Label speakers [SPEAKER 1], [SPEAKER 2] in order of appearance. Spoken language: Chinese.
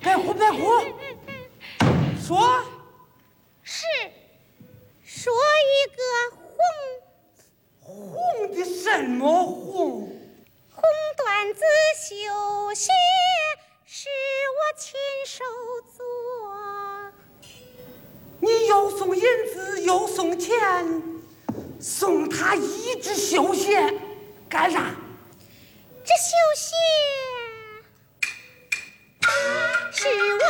[SPEAKER 1] 别哭别哭，说。
[SPEAKER 2] 是，说一个
[SPEAKER 1] 红的什么红？
[SPEAKER 2] 红缎子绣鞋是我亲手做。
[SPEAKER 1] 你又送银子又送钱，送他一只绣鞋干啥？
[SPEAKER 2] 这绣鞋是